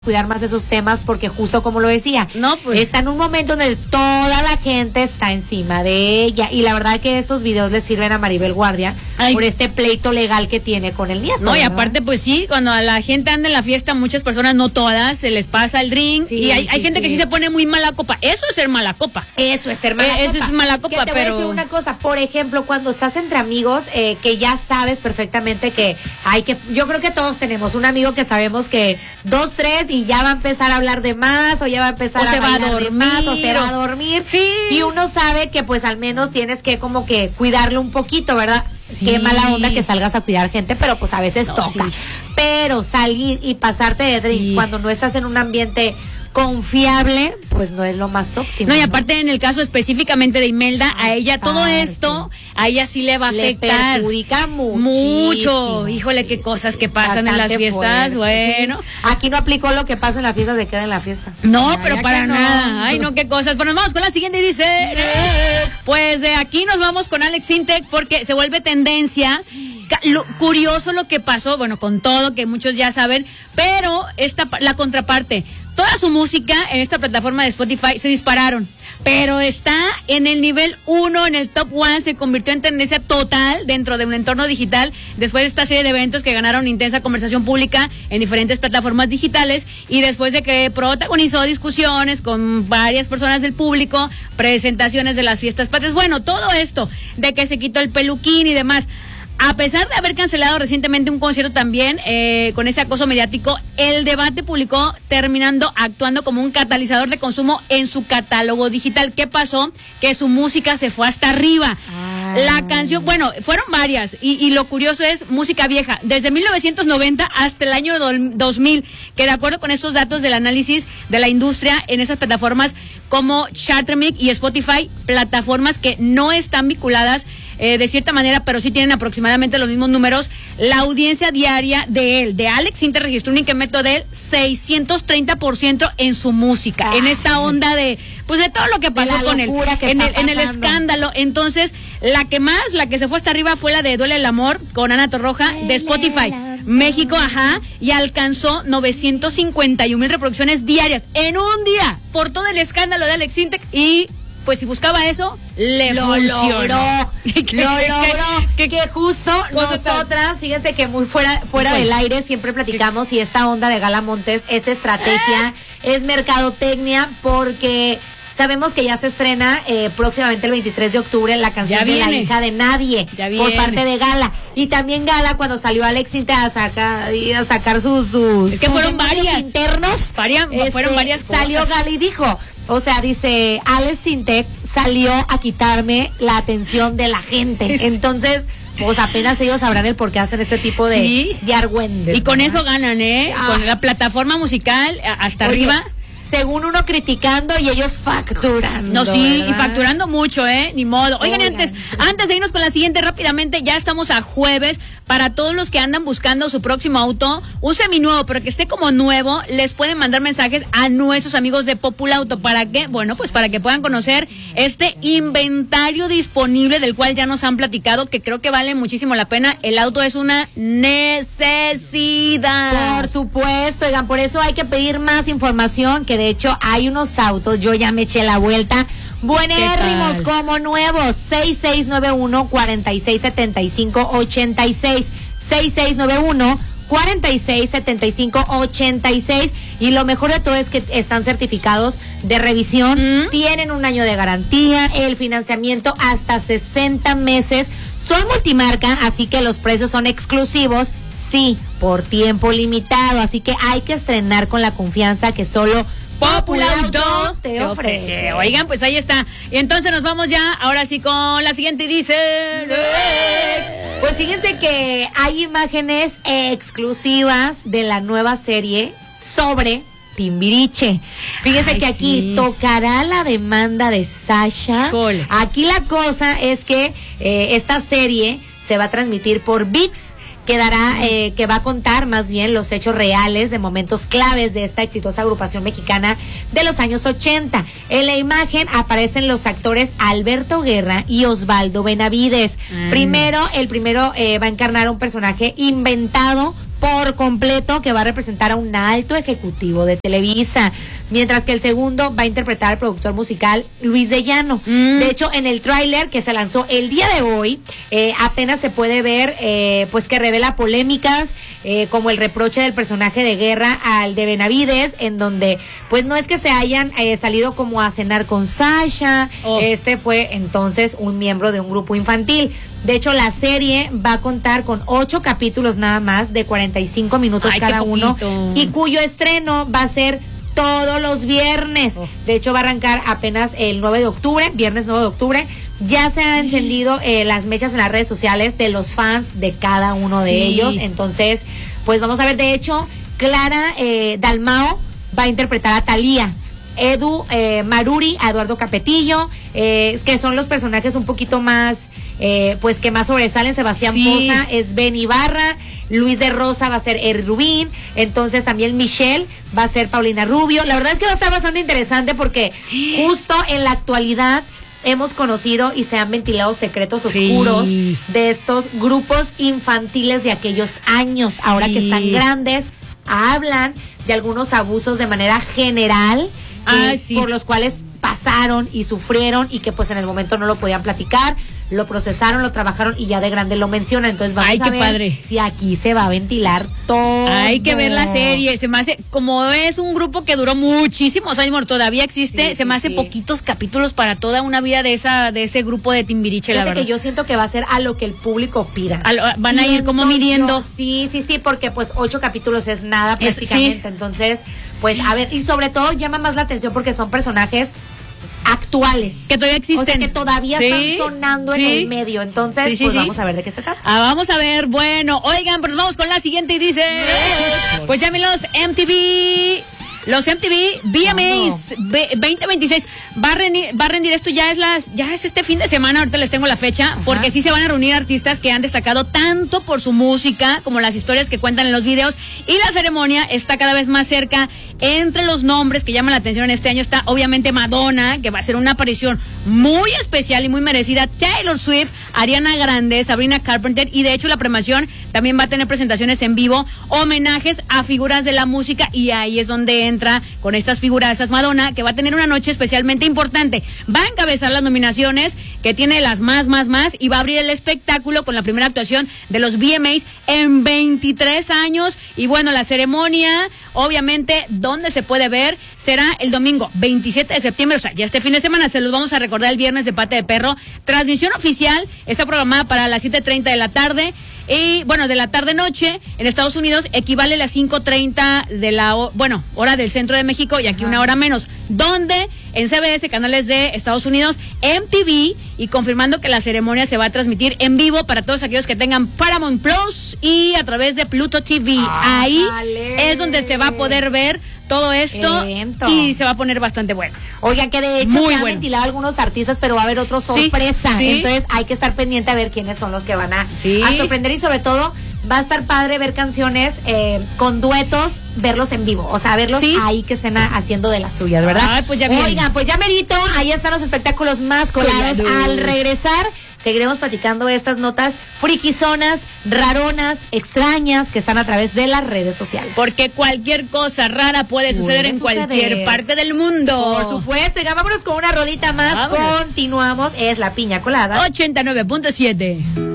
cuidar más esos temas porque justo como lo decía, no, pues, está en un momento donde toda la gente está encima de ella y la verdad que estos videos le sirven a Maribel Guardia por este pleito legal que tiene con el nieto. No, y aparte pues sí, cuando a la gente anda en la fiesta, muchas personas, no todas, se les pasa el drink y hay gente que sí se pone muy mala copa. Eso es ser mala copa. Eso es ser mala copa. Eso es mala copa, te voy a decir una cosa, por ejemplo, cuando estás entre amigos, que ya sabes perfectamente que yo creo que todos tenemos un amigo que sabemos que 2, 3 y ya va a empezar a hablar de más o ya va a empezar a hablar de más o se va a dormir. Sí. Y uno sabe que pues al menos tienes que como que cuidarlo un poquito, ¿verdad? Sí. Qué mala onda que salgas a cuidar gente, pero pues a veces toca. Sí. Pero salir y pasarte de drinks cuando no estás en un ambiente confiable, pues no es lo más óptimo. No, y aparte en el caso específicamente de Imelda, a ella todo esto, a ella sí le va a afectar. Le perjudica mucho. Híjole, qué cosas que pasan en las fiestas, bueno. Aquí no aplicó lo que pasa en la fiesta, se queda en la fiesta. No, pero para nada. Ay, no, qué cosas. Pero nos vamos con la siguiente y dice, pues de aquí nos vamos con Alex Sintek porque se vuelve tendencia. Curioso lo que pasó, bueno, con todo, que muchos ya saben, pero la contraparte. Toda su música en esta plataforma de Spotify se dispararon, pero está en el nivel 1, en el top 1, se convirtió en tendencia total dentro de un entorno digital después de esta serie de eventos que ganaron intensa conversación pública en diferentes plataformas digitales y después de que protagonizó discusiones con varias personas del público, presentaciones de las fiestas patrias, bueno, todo esto de que se quitó el peluquín y demás. A pesar de haber cancelado recientemente un concierto también con ese acoso mediático, El Debate publicó terminando actuando como un catalizador de consumo en su catálogo digital. ¿Qué pasó? Que su música se fue hasta arriba. La canción, bueno, fueron varias y lo curioso es música vieja, desde 1990 hasta el año 2000, que de acuerdo con estos datos del análisis de la industria en esas plataformas como Chartemic y Spotify, plataformas que no están vinculadas de cierta manera, pero sí tienen aproximadamente los mismos números. La audiencia diaria de Alex Sintek registró un incremento de 630% en su música, en esta onda de todo lo que pasó con él, en el escándalo. Entonces, la que se fue hasta arriba fue la de Duele el Amor con Ana Torroja de Spotify México, y alcanzó 951,000 reproducciones diarias en un día por todo el escándalo de Alex Sintek y pues si buscaba eso, lo logró. Que justo nosotras, fíjense que muy fuera del aire siempre platicamos y esta onda de Gala Montes es estrategia, es mercadotecnia, porque sabemos que ya se estrena próximamente el 23 de octubre la canción de La Hija de Nadie por parte de Gala. Y también Gala, cuando salió Alex Sintek a sacar sus es que fueron varias internos, fueron varias cosas. Salió Gala y dijo, o sea, dice, Alex Sintek salió a quitarme la atención de la gente. Entonces, pues apenas ellos sabrán el por qué hacen este tipo de argüendes. Y con eso ganan, con la plataforma musical hasta arriba. Según uno criticando y ellos facturando. No, sí, ¿verdad? Y facturando mucho, ni modo. Oigan, antes de irnos con la siguiente rápidamente, ya estamos a jueves. Para todos los que andan buscando su próximo auto, un seminuevo, pero que esté como nuevo, les pueden mandar mensajes a nuestros amigos de Populauto. ¿Para qué? Bueno, pues para que puedan conocer este inventario disponible del cual ya nos han platicado, que creo que vale muchísimo la pena. El auto es una necesidad. Por supuesto, oigan, por eso hay que pedir más información, que de hecho hay unos autos, yo ya me eché la vuelta, buenérrimos como nuevos. 6691-4675-86 6691-4675-86 y lo mejor de todo es que están certificados de revisión, tienen un año de garantía, el financiamiento hasta 60 meses, son multimarca, así que los precios son exclusivos, sí, por tiempo limitado, así que hay que estrenar con la confianza que solo Populauto te ofrece. Oigan, pues ahí está. Y entonces nos vamos ya, ahora sí con la siguiente y dice... Pues fíjense que hay imágenes exclusivas de la nueva serie sobre Timbiriche. Fíjense que aquí tocará la demanda de Sasha. Híjole. Aquí la cosa es que esta serie se va a transmitir por ViX. Que va a contar más bien los hechos reales de momentos claves de esta exitosa agrupación mexicana de los años 80. En la imagen aparecen los actores Alberto Guerra y Osvaldo Benavides. El primero va a encarnar un personaje inventado por completo que va a representar a un alto ejecutivo de Televisa, mientras que el segundo va a interpretar al productor musical Luis de Llano. De hecho, en el tráiler que se lanzó el día de hoy, apenas se puede ver pues que revela polémicas como el reproche del personaje de Guerra al de Benavides, en donde pues no es que se hayan salido como a cenar con Sasha. Este fue entonces un miembro de un grupo infantil. De hecho, la serie va a contar con 8 capítulos nada más, de 45 minutos cada uno, y cuyo estreno va a ser todos los viernes. De hecho, va a arrancar apenas el 9 de octubre, viernes 9 de octubre. Ya se han encendido las mechas en las redes sociales de los fans de cada uno de ellos. Entonces, pues vamos a ver. De hecho, Clara Dalmao va a interpretar a Thalía. Edu Maruri, a Eduardo Capetillo, que son los personajes un poquito más, pues que más sobresalen. Sebastián Poza es Ben Ibarra, Luis de Rosa va a ser Eri Rubín, entonces también Michelle va a ser Paulina Rubio. La verdad es que va a estar bastante interesante porque justo en la actualidad hemos conocido y se han ventilado secretos oscuros de estos grupos infantiles de aquellos años, ahora que están grandes, hablan de algunos abusos de manera general. Por los cuales pasaron y sufrieron y que pues en el momento no lo podían platicar, lo procesaron, lo trabajaron y ya de grande lo mencionan. Entonces vamos a ver si aquí se va a ventilar todo. Hay que ver la serie. Se me hace, como es un grupo que duró muchísimos años, bueno, todavía existe, se me hace poquitos capítulos para toda una vida de ese grupo de Timbiriche. Fíjate la verdad que yo siento que va a ser a lo que el público pida. Van a ir como midiendo. Sí, porque pues 8 capítulos es nada prácticamente. Entonces, pues a ver, y sobre todo llama más la atención porque son personajes actuales que todavía existen, o sea, que todavía están sonando en el medio. Entonces pues vamos a ver de qué se trata. Vamos a ver. Bueno, oigan, pero nos vamos con la siguiente y dice pues llámenlos los MTV VMAs 2026 va a rendir esto. Ya es este fin de semana. Ahorita les tengo la fecha. Porque sí se van a reunir artistas que han destacado tanto por su música como las historias que cuentan en los videos, y la ceremonia está cada vez más cerca. Entre los nombres que llaman la atención en este año está obviamente Madonna, que va a ser una aparición muy especial y muy merecida, Taylor Swift, Ariana Grande, Sabrina Carpenter, y de hecho la premiación también va a tener presentaciones en vivo, homenajes a figuras de la música, y ahí es donde entra con estas figuras Madonna, que va a tener una noche especialmente importante. Va a encabezar las nominaciones, que tiene las más, y va a abrir el espectáculo con la primera actuación de los VMAs en 23 años. Y bueno, la ceremonia, obviamente, donde se puede ver será el domingo 27 de septiembre, o sea, ya este fin de semana. Se los vamos a recordar el viernes de Pata de Perro. Transmisión oficial está programada para las 7:30 de la tarde. Y bueno, de la tarde-noche en Estados Unidos equivale a las 5:30 de la hora del centro de México, y aquí una hora menos. Donde en CBS, canales de Estados Unidos, MTV, y confirmando que la ceremonia se va a transmitir en vivo para todos aquellos que tengan Paramount Plus y a través de Pluto TV. Ahí es donde se va a poder ver todo esto y se va a poner bastante bueno. Oigan, que de hecho se han ventilado algunos artistas, pero va a haber otro sorpresa. Entonces hay que estar pendiente a ver quiénes son los que van a sorprender, y sobre todo va a estar padre ver canciones con duetos, verlos en vivo, o sea, verlos ahí que estén haciendo de las suyas, ¿verdad? Pues ya oigan, pues ya merito, ahí están los espectáculos más colados. Al regresar seguiremos platicando estas notas frikizonas, raronas, extrañas que están a través de las redes sociales. Porque cualquier cosa rara puede suceder en cualquier parte del mundo. Por supuesto. Ya vámonos con una rolita más. Continuamos. Es La Piña Colada 89.7.